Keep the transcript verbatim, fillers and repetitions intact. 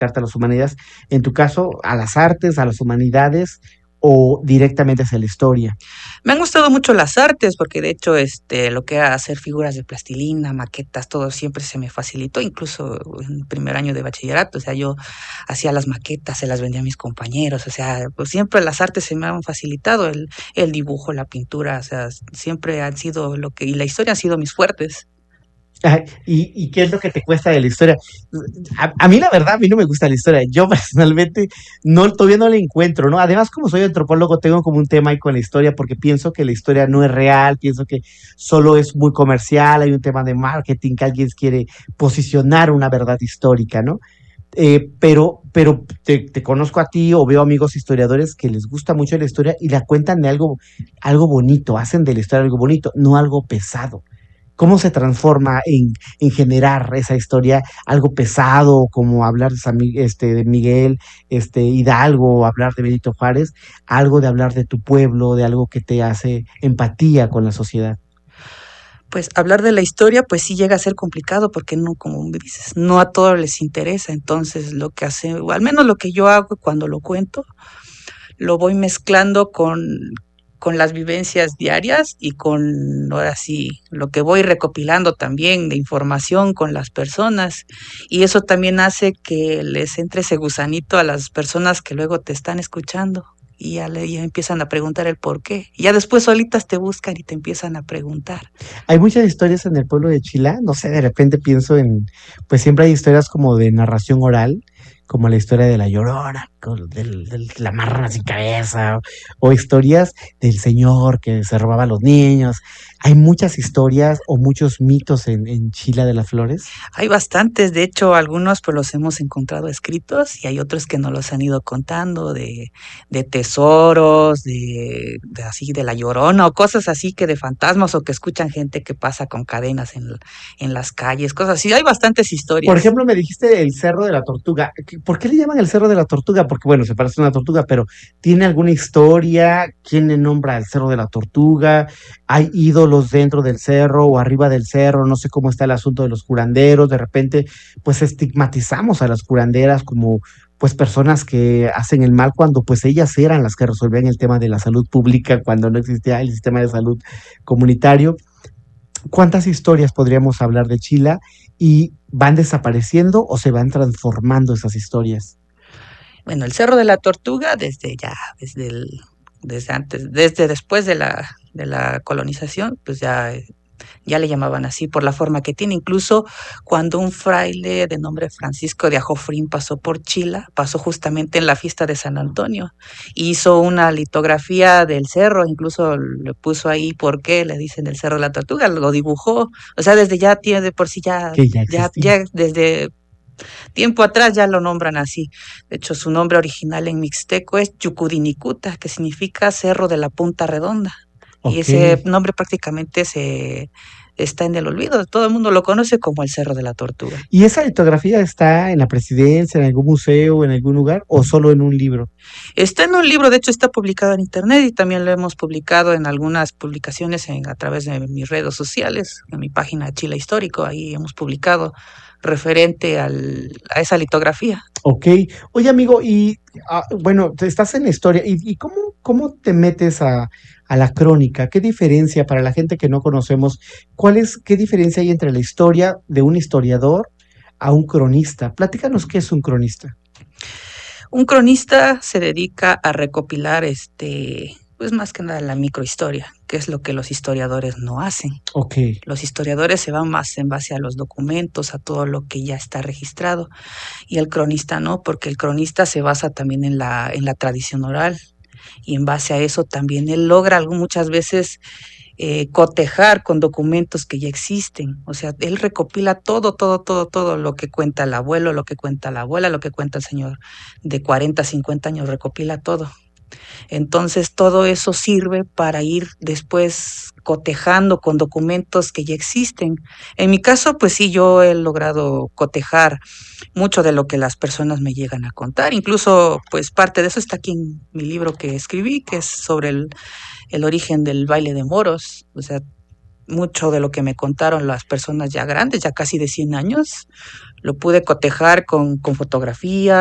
dedicarte a las humanidades. En tu caso, a las artes, a las humanidades o directamente hacia la historia. Me han gustado mucho las artes porque de hecho este lo que era hacer figuras de plastilina, maquetas, todo siempre se me facilitó, incluso en el primer año de bachillerato, o sea, yo hacía las maquetas, se las vendía a mis compañeros, o sea, pues siempre las artes se me han facilitado, el, el dibujo, la pintura, o sea, siempre han sido lo que, y la historia han sido mis fuertes. Ay, ¿y, y qué es lo que te cuesta de la historia? A, a mí la verdad, a mí no me gusta la historia. Yo personalmente no, todavía no la encuentro, ¿no? Además, como soy antropólogo, tengo como un tema ahí con la historia porque pienso que la historia no es real, pienso que solo es muy comercial, hay un tema de marketing, que alguien quiere posicionar una verdad histórica, ¿no? Eh, pero pero te, te conozco a ti o veo amigos historiadores que les gusta mucho la historia y la cuentan de algo, algo bonito, hacen de la historia algo bonito, no algo pesado. ¿Cómo se transforma en, en generar esa historia algo pesado, como hablar de, San Mi- este, de Miguel este, Hidalgo, o hablar de Benito Juárez, algo de hablar de tu pueblo, de algo que te hace empatía con la sociedad? Pues hablar de la historia, pues sí llega a ser complicado porque no, como me dices, no a todos les interesa. Entonces, lo que hace, o al menos lo que yo hago cuando lo cuento, lo voy mezclando con, con las vivencias diarias y con, ahora sí, lo que voy recopilando también de información con las personas. Y eso también hace que les entre ese gusanito a las personas que luego te están escuchando. Y ya, le, ya empiezan a preguntar el por qué. Y ya después solitas te buscan y te empiezan a preguntar. Hay muchas historias en el pueblo de Chila, no sé, de repente pienso en, pues siempre hay historias como de narración oral, como la historia de la Llorona, con- del, del- la marrana sin cabeza, o, o historias del señor que se robaba a los niños. Hay muchas historias o muchos mitos en, en Chila de las Flores. Hay bastantes, de hecho, algunos pues los hemos encontrado escritos y hay otros que nos los han ido contando de, de tesoros, de, de así de la Llorona o cosas así que de fantasmas o que escuchan gente que pasa con cadenas en, en las calles, cosas así. Hay bastantes Por historias. ejemplo, me dijiste el Cerro de la Tortuga. ¿Qué- ¿Por qué le llaman el Cerro de la Tortuga? Porque, bueno, se parece a una tortuga, pero ¿tiene alguna historia? ¿Quién le nombra el Cerro de la Tortuga? ¿Hay ídolos dentro del cerro o arriba del cerro? No sé cómo está el asunto de los curanderos. De repente, pues estigmatizamos a las curanderas como pues personas que hacen el mal cuando pues ellas eran las que resolvían el tema de la salud pública cuando no existía el sistema de salud comunitario. ¿Cuántas historias podríamos hablar de Chila y van desapareciendo o se van transformando esas historias? Bueno, el Cerro de la Tortuga desde ya, desde el, desde antes, desde después de la, de la colonización, pues ya ya le llamaban así por la forma que tiene. Incluso cuando un fraile de nombre Francisco de Ajofrín pasó por Chila, pasó justamente en la fiesta de San Antonio, hizo una litografía del cerro, incluso le puso ahí por qué le dicen el Cerro de la Tortuga, lo dibujó, o sea, desde ya tiene de por sí ya, Que ya ya, existía. ya desde tiempo atrás ya lo nombran así. De hecho, su nombre original en mixteco es Yucudinicuta, que significa Cerro de la Punta Redonda. Y Ok. ese nombre prácticamente se está en el olvido. Todo el mundo lo conoce como el Cerro de la Tortuga. ¿Y esa litografía está en la presidencia, en algún museo, en algún lugar o solo en un libro? Está en un libro, de hecho está publicado en internet y también lo hemos publicado en algunas publicaciones en, a través de mis redes sociales, en mi página Chile Histórico, ahí hemos publicado referente al, a esa litografía. Ok. Oye, amigo, y ah, bueno, te- estás en la historia, ¿y, y cómo, cómo te metes a, a la crónica? ¿Qué diferencia para la gente que no conocemos? ¿Cuál es, qué diferencia hay entre la historia de un historiador a un cronista? Platícanos qué es un cronista. Un cronista se dedica a recopilar este, pues más que nada la microhistoria, que es lo que los historiadores no hacen. Ok. Los historiadores se van más en base a los documentos, a todo lo que ya está registrado, y el cronista no, porque el cronista se basa también en la, en la tradición oral, y en base a eso también él logra algo, muchas veces eh, cotejar con documentos que ya existen. O sea, él recopila todo, todo, todo, todo lo que cuenta el abuelo, lo que cuenta la abuela, lo que cuenta el señor de cuarenta, cincuenta años, recopila todo. Entonces, todo eso sirve para ir después cotejando con documentos que ya existen. En mi caso, pues sí, yo he logrado cotejar mucho de lo que las personas me llegan a contar. Incluso, pues parte de eso está aquí en mi libro que escribí, que es sobre el, el origen del baile de moros. O sea, mucho de lo que me contaron las personas ya grandes, ya casi de cien años, Lo pude cotejar con, con fotografía,